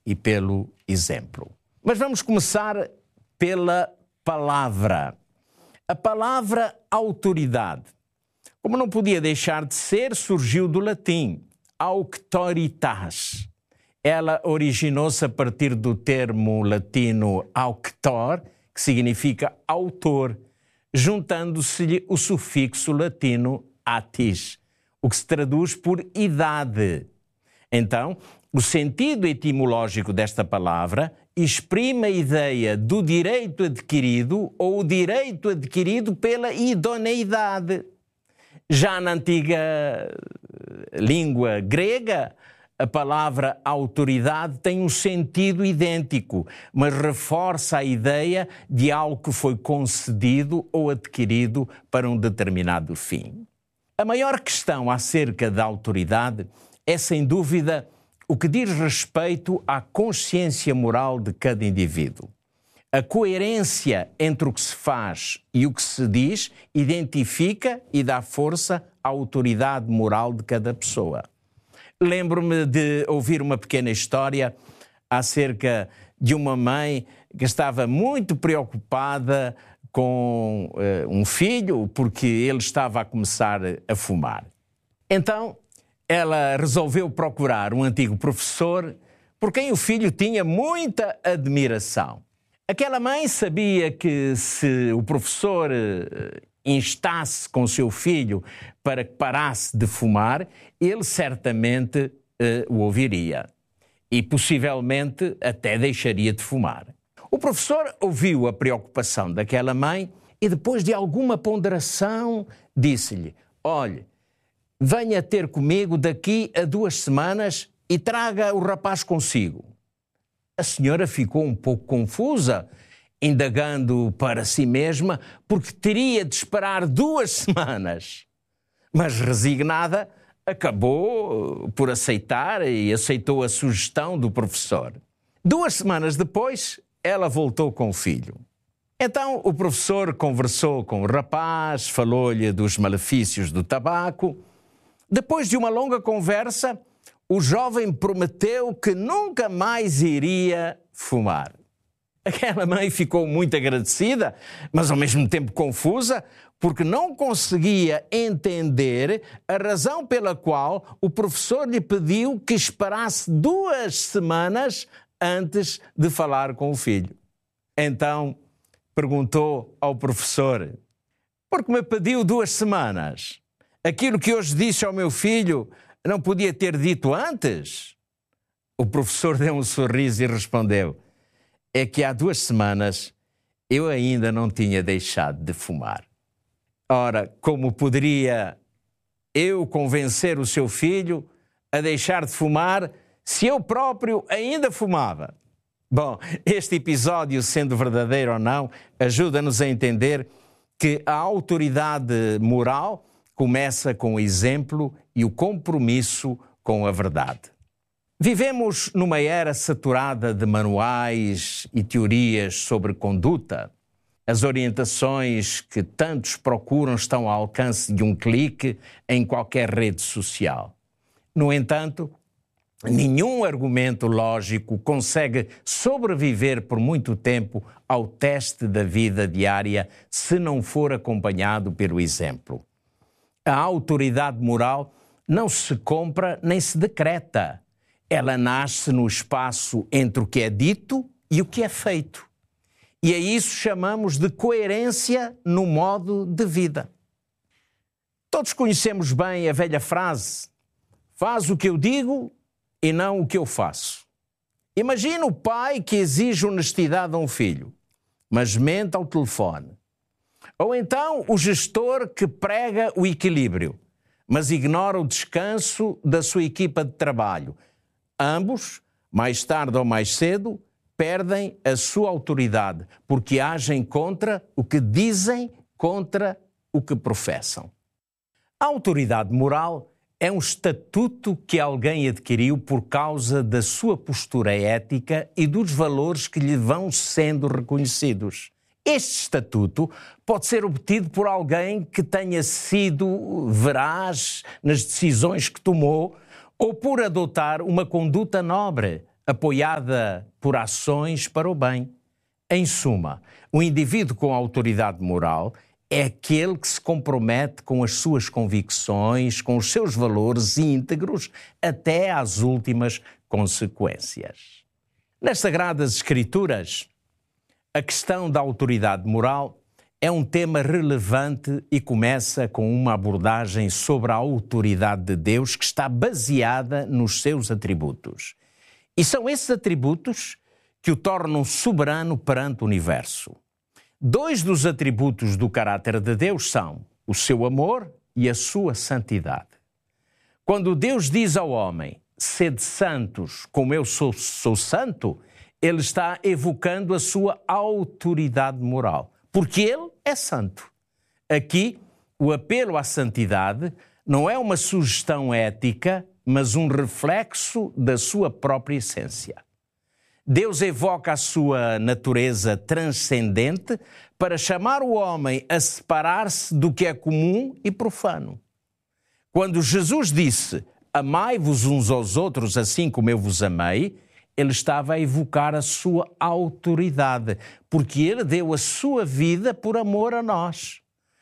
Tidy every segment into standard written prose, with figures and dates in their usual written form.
e pelo exemplo. Mas vamos começar pela palavra. A palavra autoridade, como não podia deixar de ser, surgiu do latim, auctoritas. Ela originou-se a partir do termo latino auctor, que significa autor, juntando-se-lhe o sufixo latino atis, o que se traduz por idade. Então, o sentido etimológico desta palavra exprime a ideia do direito adquirido ou o direito adquirido pela idoneidade. Já na antiga língua grega, a palavra autoridade tem um sentido idêntico, mas reforça a ideia de algo que foi concedido ou adquirido para um determinado fim. A maior questão acerca da autoridade é, sem dúvida, o que diz respeito à consciência moral de cada indivíduo. A coerência entre o que se faz e o que se diz identifica e dá força à autoridade moral de cada pessoa. Lembro-me de ouvir uma pequena história acerca de uma mãe que estava muito preocupada com um filho porque ele estava a começar a fumar. Então, ela resolveu procurar um antigo professor por quem o filho tinha muita admiração. Aquela mãe sabia que se o professor instasse com o seu filho para que parasse de fumar, ele certamente o ouviria e possivelmente até deixaria de fumar. O professor ouviu a preocupação daquela mãe e, depois de alguma ponderação, disse-lhe: olhe, venha ter comigo daqui a 2 semanas e traga o rapaz consigo. A senhora ficou um pouco confusa, indagando para si mesma porque teria de esperar 2 semanas. Mas, resignada, acabou por aceitar e aceitou a sugestão do professor. 2 semanas depois, ela voltou com o filho. Então, o professor conversou com o rapaz, falou-lhe dos malefícios do tabaco. Depois de uma longa conversa, o jovem prometeu que nunca mais iria fumar. Aquela mãe ficou muito agradecida, mas ao mesmo tempo confusa, porque não conseguia entender a razão pela qual o professor lhe pediu que esperasse 2 semanas antes de falar com o filho. Então, perguntou ao professor: por que me pediu 2 semanas? Aquilo que hoje disse ao meu filho não podia ter dito antes? O professor deu um sorriso e respondeu: é que há 2 semanas eu ainda não tinha deixado de fumar. Ora, como poderia eu convencer o seu filho a deixar de fumar se eu próprio ainda fumava? Bom, este episódio, sendo verdadeiro ou não, ajuda-nos a entender que a autoridade moral começa com o exemplo e o compromisso com a verdade. Vivemos numa era saturada de manuais e teorias sobre conduta. As orientações que tantos procuram estão ao alcance de um clique em qualquer rede social. No entanto, nenhum argumento lógico consegue sobreviver por muito tempo ao teste da vida diária se não for acompanhado pelo exemplo. A autoridade moral não se compra nem se decreta. Ela nasce no espaço entre o que é dito e o que é feito. E a isso chamamos de coerência no modo de vida. Todos conhecemos bem a velha frase: faz o que eu digo e não o que eu faço. Imagina o pai que exige honestidade a um filho, mas mente ao telefone. Ou então o gestor que prega o equilíbrio, mas ignora o descanso da sua equipa de trabalho. Ambos, mais tarde ou mais cedo, perdem a sua autoridade, porque agem contra o que dizem, contra o que professam. A autoridade moral é um estatuto que alguém adquiriu por causa da sua postura ética e dos valores que lhe vão sendo reconhecidos. Este estatuto pode ser obtido por alguém que tenha sido veraz nas decisões que tomou ou por adotar uma conduta nobre, apoiada por ações para o bem. Em suma, o indivíduo com autoridade moral é aquele que se compromete com as suas convicções, com os seus valores íntegros, até às últimas consequências. Nas Sagradas Escrituras, a questão da autoridade moral é um tema relevante e começa com uma abordagem sobre a autoridade de Deus que está baseada nos seus atributos. E são esses atributos que o tornam soberano perante o universo. Dois dos atributos do caráter de Deus são o seu amor e a sua santidade. Quando Deus diz ao homem, sede santos como eu sou santo, ele está evocando a sua autoridade moral, porque ele é santo. Aqui, o apelo à santidade não é uma sugestão ética, mas um reflexo da sua própria essência. Deus evoca a sua natureza transcendente para chamar o homem a separar-se do que é comum e profano. Quando Jesus disse, amai-vos uns aos outros assim como eu vos amei, ele estava a evocar a sua autoridade, porque ele deu a sua vida por amor a nós.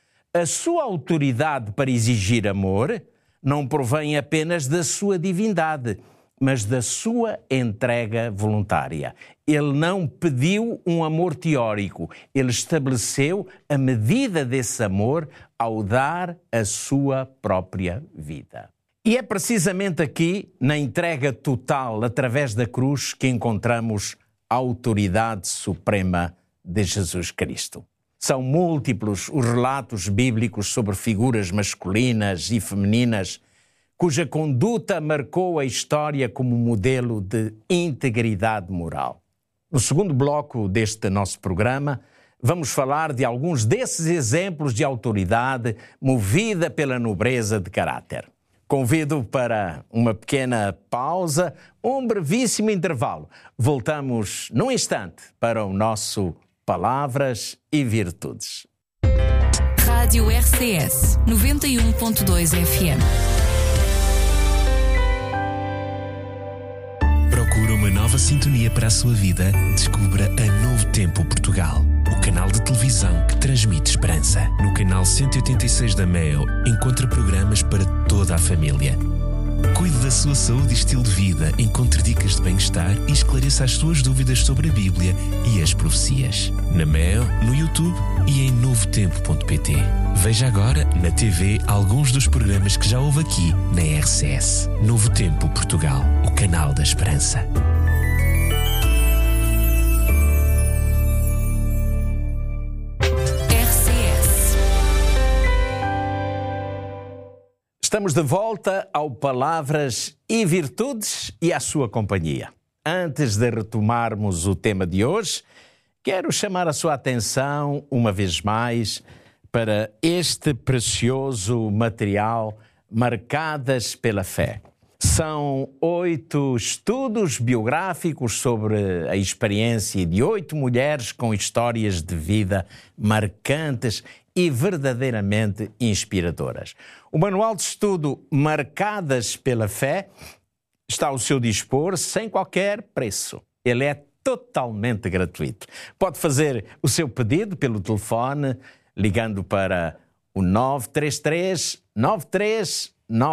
A sua autoridade para exigir amor não provém apenas da sua divindade, mas da sua entrega voluntária. Ele não pediu um amor teórico, ele estabeleceu a medida desse amor ao dar a sua própria vida. E é precisamente aqui, na entrega total através da cruz, que encontramos a autoridade suprema de Jesus Cristo. São múltiplos os relatos bíblicos sobre figuras masculinas e femininas cuja conduta marcou a história como modelo de integridade moral. No segundo bloco deste nosso programa, vamos falar de alguns desses exemplos de autoridade movida pela nobreza de caráter. Convido para uma pequena pausa, um brevíssimo intervalo. Voltamos num instante para o nosso Palavras e Virtudes. Rádio RCS 91.2 FM. Procura uma nova sintonia para a sua vida? Descubra a Novo Tempo Portugal, o canal de televisão que transmite esperança. No canal 186 da MEO, encontra programas para toda a família. Cuide da sua saúde e estilo de vida, encontre dicas de bem-estar e esclareça as suas dúvidas sobre a Bíblia e as profecias. Na MEO, no YouTube e em novotempo.pt. Veja agora, na TV, alguns dos programas que já houve aqui na RCS. Novo Tempo Portugal, o canal da esperança. Estamos de volta ao Palavras e Virtudes e à sua companhia. Antes de retomarmos o tema de hoje, quero chamar a sua atenção, uma vez mais, para este precioso material Marcadas pela Fé. São 8 estudos biográficos sobre a experiência de 8 mulheres com histórias de vida marcantes e verdadeiramente inspiradoras. O manual de estudo Marcadas pela Fé está ao seu dispor sem qualquer preço. Ele é totalmente gratuito. Pode fazer o seu pedido pelo telefone ligando para o 933 93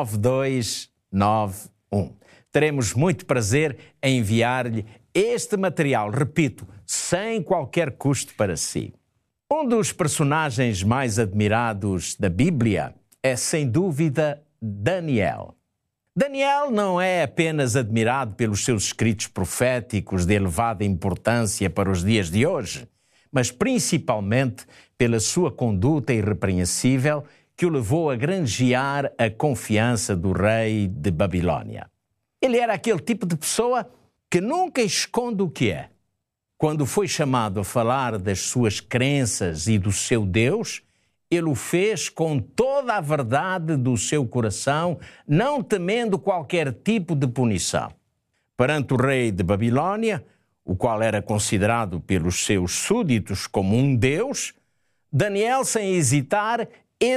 9291. Teremos muito prazer em enviar-lhe este material, repito, sem qualquer custo para si. Um dos personagens mais admirados da Bíblia é, sem dúvida, Daniel. Daniel não é apenas admirado pelos seus escritos proféticos de elevada importância para os dias de hoje, mas principalmente pela sua conduta irrepreensível que o levou a granjear a confiança do rei de Babilônia. Ele era aquele tipo de pessoa que nunca esconde o que é. Quando foi chamado a falar das suas crenças e do seu Deus, ele o fez com toda a verdade do seu coração, não temendo qualquer tipo de punição. Perante o rei de Babilônia, o qual era considerado pelos seus súditos como um deus, Daniel, sem hesitar,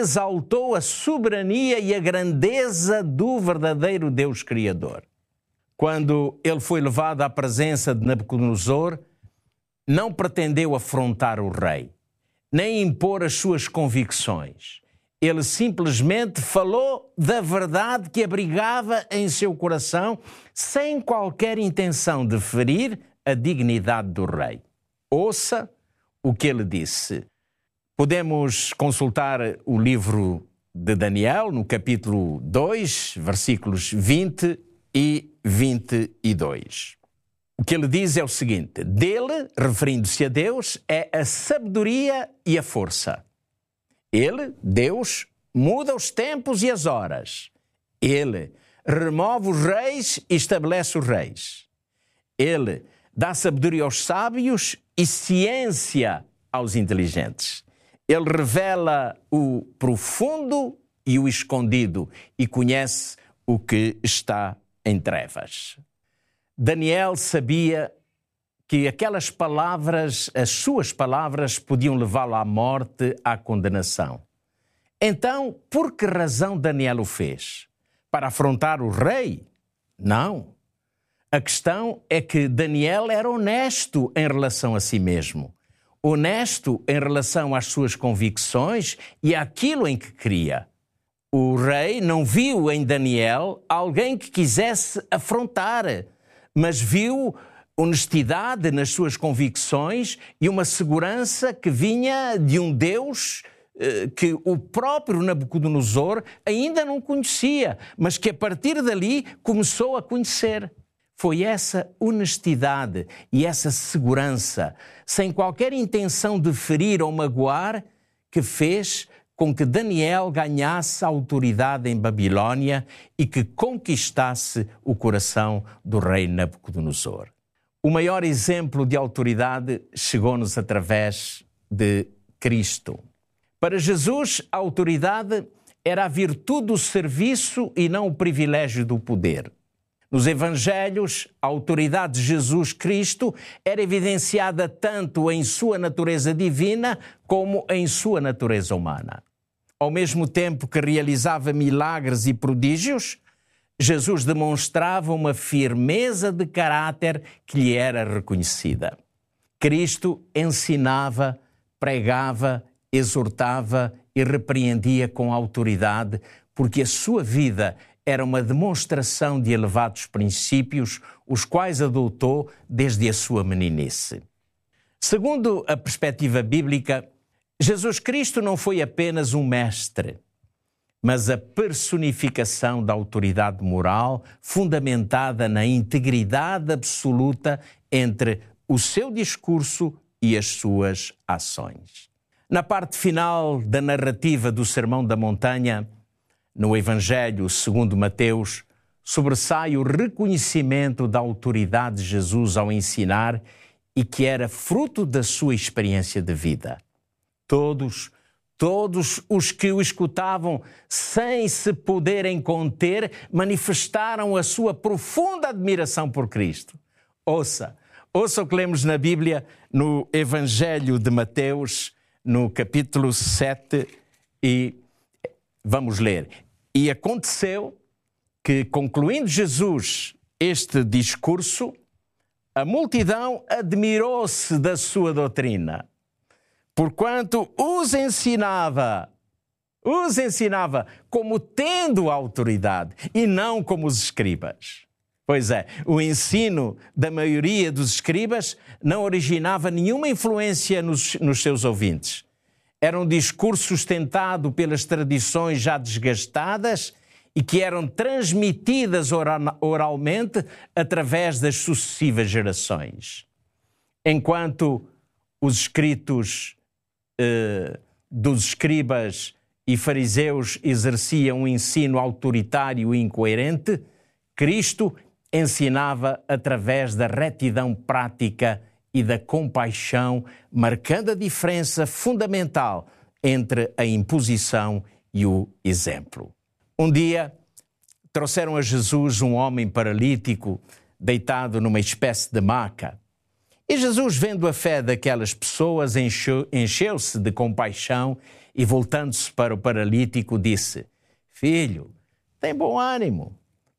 exaltou a soberania e a grandeza do verdadeiro Deus Criador. quando ele foi levado à presença de Nabucodonosor, não pretendeu afrontar o rei, nem impor as suas convicções. Ele simplesmente falou da verdade que abrigava em seu coração, sem qualquer intenção de ferir a dignidade do rei. Ouça o que ele disse. Podemos consultar o livro de Daniel, no capítulo 2, versículos 20 e 22. O que ele diz é o seguinte: dele, referindo-se a Deus, é a sabedoria e a força. Ele, Deus, muda os tempos e as horas. Ele remove os reis e estabelece os reis. Ele dá sabedoria aos sábios e ciência aos inteligentes. Ele revela o profundo e o escondido e conhece o que está em trevas. Daniel sabia que aquelas palavras, as suas palavras, podiam levá-lo à morte, à condenação. Então, por que razão Daniel o fez? Para afrontar o rei? Não. A questão é que Daniel era honesto em relação a si mesmo. Honesto em relação às suas convicções e àquilo em que cria. O rei não viu em Daniel alguém que quisesse afrontar, mas viu honestidade nas suas convicções e uma segurança que vinha de um Deus que o próprio Nabucodonosor ainda não conhecia, mas que a partir dali começou a conhecer. Foi essa honestidade e essa segurança, sem qualquer intenção de ferir ou magoar, que fez com que Daniel ganhasse autoridade em Babilônia e que conquistasse o coração do rei Nabucodonosor. O maior exemplo de autoridade chegou-nos através de Cristo. Para Jesus, a autoridade era a virtude do serviço e não o privilégio do poder. Nos Evangelhos, a autoridade de Jesus Cristo era evidenciada tanto em sua natureza divina como em sua natureza humana. Ao mesmo tempo que realizava milagres e prodígios, Jesus demonstrava uma firmeza de caráter que lhe era reconhecida. Cristo ensinava, pregava, exortava e repreendia com autoridade, porque a sua vida era uma demonstração de elevados princípios, os quais adotou desde a sua meninice. Segundo a perspectiva bíblica, Jesus Cristo não foi apenas um mestre, mas a personificação da autoridade moral fundamentada na integridade absoluta entre o seu discurso e as suas ações. Na parte final da narrativa do Sermão da Montanha, no Evangelho segundo Mateus, sobressai o reconhecimento da autoridade de Jesus ao ensinar e que era fruto da sua experiência de vida. Todos os que o escutavam, sem se poderem conter, manifestaram a sua profunda admiração por Cristo. Ouça o que lemos na Bíblia, no Evangelho de Mateus, no capítulo 7, e vamos ler. E aconteceu que, concluindo Jesus este discurso, a multidão admirou-se da sua doutrina, porquanto os ensinava como tendo autoridade e não como os escribas. Pois é, o ensino da maioria dos escribas não originava nenhuma influência nos seus ouvintes. Era um discurso sustentado pelas tradições já desgastadas e que eram transmitidas oralmente através das sucessivas gerações. Enquanto os escritos dos escribas e fariseus exerciam um ensino autoritário e incoerente, Cristo ensinava através da retidão prática e da compaixão, marcando a diferença fundamental entre a imposição e o exemplo. Um dia, trouxeram a Jesus um homem paralítico deitado numa espécie de maca. E Jesus, vendo a fé daquelas pessoas, encheu-se de compaixão e, voltando-se para o paralítico, disse: Filho, tem bom ânimo,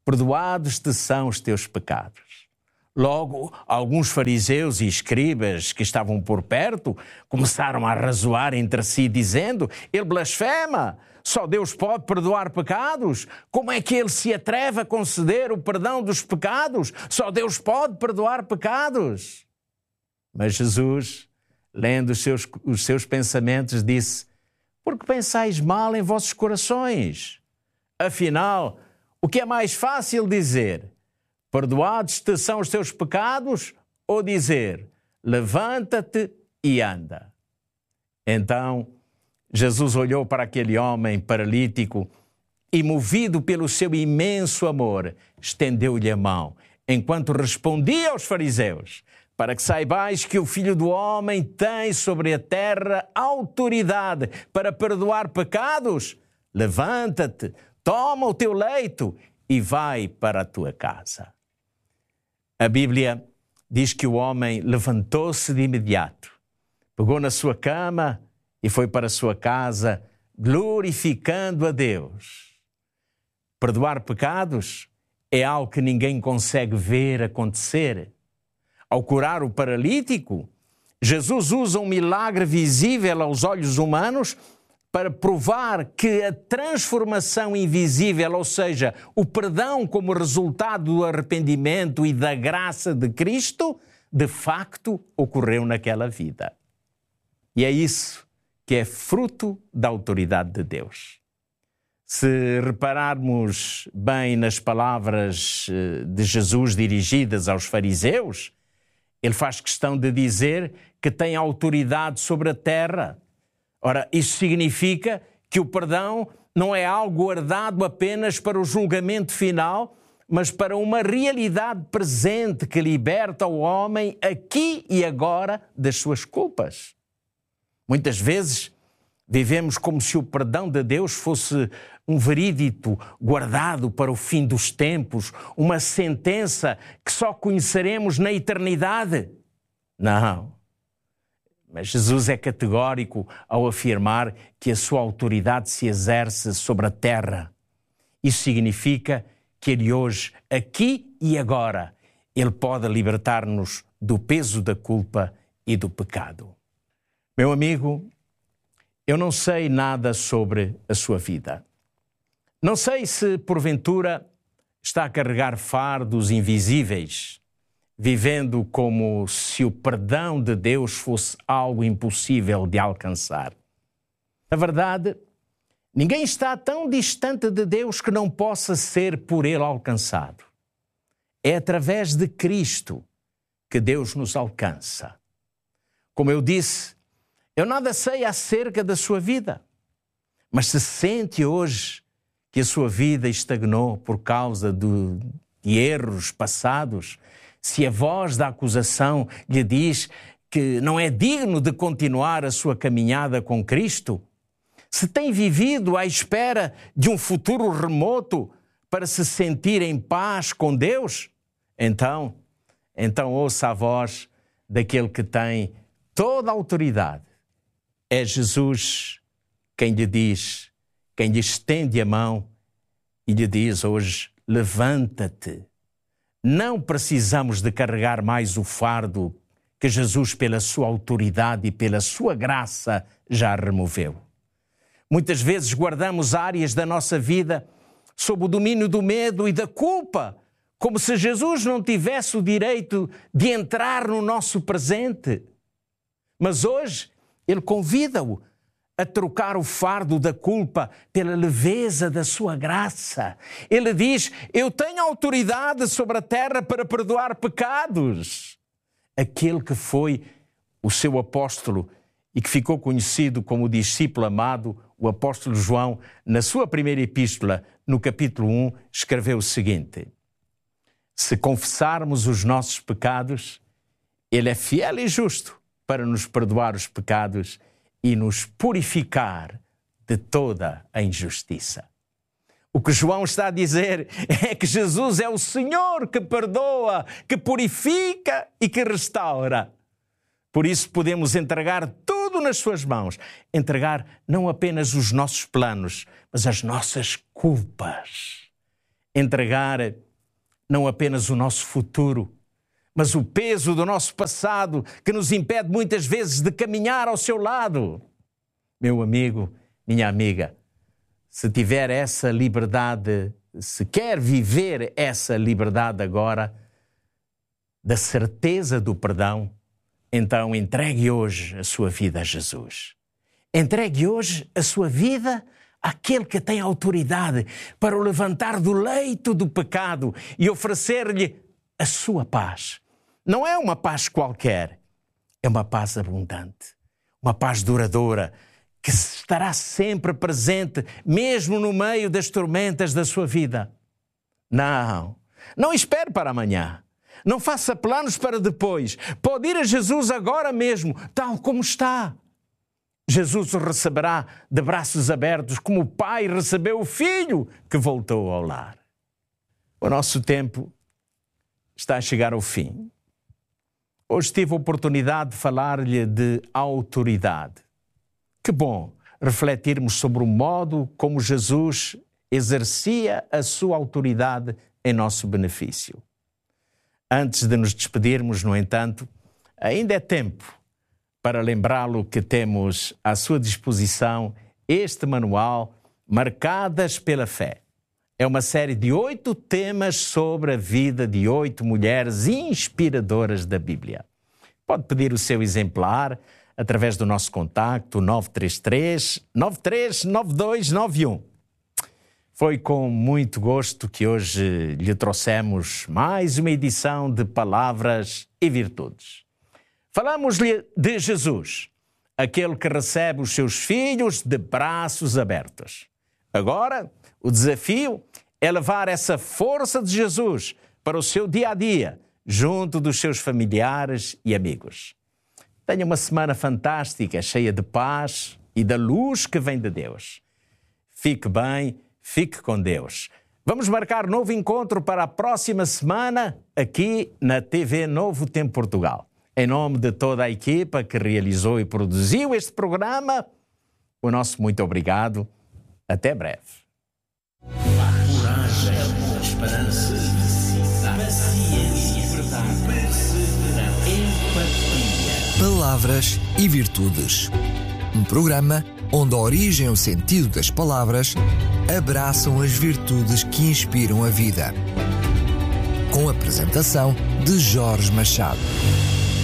perdoados te são os teus pecados. Logo, alguns fariseus e escribas que estavam por perto começaram a arrazoar entre si, dizendo: ele blasfema, só Deus pode perdoar pecados. Como é que ele se atreve a conceder o perdão dos pecados? Só Deus pode perdoar pecados. Mas Jesus, lendo os seus pensamentos, disse: porque pensais mal em vossos corações? Afinal, o que é mais fácil dizer? Perdoados te são os teus pecados? Ou dizer: levanta-te e anda? Então, Jesus olhou para aquele homem paralítico e, movido pelo seu imenso amor, estendeu-lhe a mão, enquanto respondia aos fariseus: para que saibais que o Filho do Homem tem sobre a terra autoridade para perdoar pecados, levanta-te, toma o teu leito e vai para a tua casa. A Bíblia diz que o homem levantou-se de imediato, pegou na sua cama e foi para a sua casa, glorificando a Deus. Perdoar pecados é algo que ninguém consegue ver acontecer. Ao curar o paralítico, Jesus usa um milagre visível aos olhos humanos para provar que a transformação invisível, ou seja, o perdão como resultado do arrependimento e da graça de Cristo, de facto ocorreu naquela vida. E é isso que é fruto da autoridade de Deus. Se repararmos bem nas palavras de Jesus dirigidas aos fariseus, ele faz questão de dizer que tem autoridade sobre a terra. Ora, isso significa que o perdão não é algo guardado apenas para o julgamento final, mas para uma realidade presente que liberta o homem aqui e agora das suas culpas. Muitas vezes vivemos como se o perdão de Deus fosse um veredito guardado para o fim dos tempos, uma sentença que só conheceremos na eternidade. Não. Mas Jesus é categórico ao afirmar que a sua autoridade se exerce sobre a terra. Isso significa que Ele hoje, aqui e agora, Ele pode libertar-nos do peso da culpa e do pecado. Meu amigo, eu não sei nada sobre a sua vida. Não sei se, porventura, está a carregar fardos invisíveis, vivendo como se o perdão de Deus fosse algo impossível de alcançar. Na verdade, ninguém está tão distante de Deus que não possa ser por Ele alcançado. É através de Cristo que Deus nos alcança. Como eu disse, eu nada sei acerca da sua vida, mas se sente hoje que a sua vida estagnou por causa de erros passados, se a voz da acusação lhe diz que não é digno de continuar a sua caminhada com Cristo, se tem vivido à espera de um futuro remoto para se sentir em paz com Deus, então ouça a voz daquele que tem toda a autoridade. É Jesus quem lhe diz, quem lhe estende a mão e lhe diz hoje: levanta-te. Não precisamos de carregar mais o fardo que Jesus, pela sua autoridade e pela sua graça, já removeu. Muitas vezes guardamos áreas da nossa vida sob o domínio do medo e da culpa, como se Jesus não tivesse o direito de entrar no nosso presente. Mas hoje Ele convida-o a trocar o fardo da culpa pela leveza da sua graça. Ele diz: eu tenho autoridade sobre a terra para perdoar pecados. Aquele que foi o seu apóstolo e que ficou conhecido como o discípulo amado, o apóstolo João, na sua primeira epístola, no capítulo 1, escreveu o seguinte: se confessarmos os nossos pecados, Ele é fiel e justo para nos perdoar os pecados e nos purificar de toda a injustiça. O que João está a dizer é que Jesus é o Senhor que perdoa, que purifica e que restaura. Por isso podemos entregar tudo nas suas mãos. Entregar não apenas os nossos planos, mas as nossas culpas. entregar não apenas o nosso futuro, mas o peso do nosso passado que nos impede muitas vezes de caminhar ao seu lado. Meu amigo, minha amiga, se tiver essa liberdade, se quer viver essa liberdade agora, da certeza do perdão, então entregue hoje a sua vida a Jesus. Entregue hoje a sua vida àquele que tem autoridade para o levantar do leito do pecado e oferecer-lhe a sua paz. Não é uma paz qualquer, é uma paz abundante, uma paz duradoura, que estará sempre presente, mesmo no meio das tormentas da sua vida. Não espere para amanhã. Não faça planos para depois. Pode ir a Jesus agora mesmo, tal como está. Jesus o receberá de braços abertos, como o pai recebeu o filho que voltou ao lar. O nosso tempo está a chegar ao fim. Hoje tive a oportunidade de falar-lhe de autoridade. Que bom refletirmos sobre o modo como Jesus exercia a sua autoridade em nosso benefício. Antes de nos despedirmos, no entanto, ainda é tempo para lembrá-lo que temos à sua disposição este manual Marcadas pela Fé. É uma série de 8 temas sobre a vida de 8 mulheres inspiradoras da Bíblia. Pode pedir o seu exemplar através do nosso contacto 933 939291. Foi com muito gosto que hoje lhe trouxemos mais uma edição de Palavras e Virtudes. Falamos-lhe de Jesus, aquele que recebe os seus filhos de braços abertos. Agora, o desafio é levar essa força de Jesus para o seu dia-a-dia, junto dos seus familiares e amigos. Tenha uma semana fantástica, cheia de paz e da luz que vem de Deus. Fique bem, fique com Deus. Vamos marcar novo encontro para a próxima semana aqui na TV Novo Tempo Portugal. Em nome de toda a equipa que realizou e produziu este programa, o nosso muito obrigado. Até breve. Coragem, esperança, paciência, perseverança, empatia. Palavras e Virtudes. Um programa onde a origem e o sentido das palavras abraçam as virtudes que inspiram a vida. Com a apresentação de Jorge Machado.